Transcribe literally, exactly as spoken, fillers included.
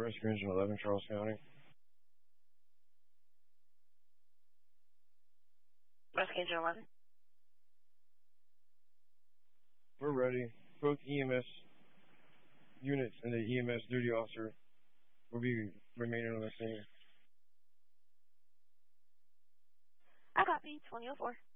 Rescue Engine eleven, Charles County. Rescue Engine eleven. We're ready. Both E M S units and the E M S duty officer will be remaining on the scene. I copy, twenty oh four.